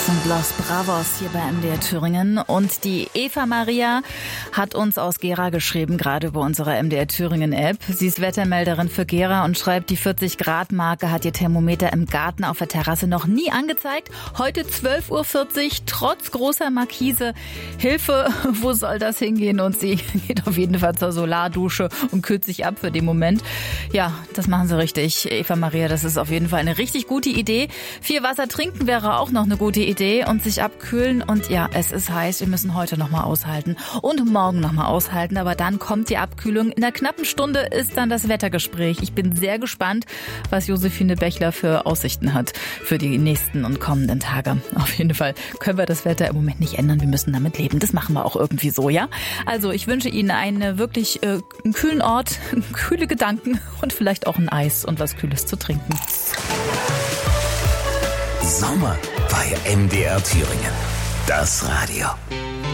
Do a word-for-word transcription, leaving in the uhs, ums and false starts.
Das sind Los Bravos hier bei M D R Thüringen. Und die Eva Maria hat uns aus Gera geschrieben, gerade über unsere M D R Thüringen App. Sie ist Wettermelderin für Gera und schreibt, die vierzig Grad Marke hat ihr Thermometer im Garten auf der Terrasse noch nie angezeigt. Heute zwölf Uhr vierzig, trotz großer Markise. Hilfe, wo soll das hingehen? Und sie geht auf jeden Fall zur Solardusche und kühlt sich ab für den Moment. Ja, das machen sie richtig. Eva Maria, das ist auf jeden Fall eine richtig gute Idee. Viel Wasser trinken wäre auch noch eine gute Idee und sich abkühlen. Und ja, es ist heiß. Wir müssen heute noch mal aushalten und morgen noch mal aushalten. Aber dann kommt die Abkühlung. In einer knappen Stunde ist dann das Wettergespräch. Ich bin sehr gespannt, was Josephine Bächler für Aussichten hat für die nächsten und kommenden Tage. Auf jeden Fall können wir das Wetter im Moment nicht ändern. Wir müssen damit leben. Das machen wir auch irgendwie so, ja? Also ich wünsche Ihnen einen wirklich äh, einen kühlen Ort, kühle Gedanken und vielleicht auch ein Eis und was Kühles zu trinken. Sommer bei M D R Thüringen. Das Radio.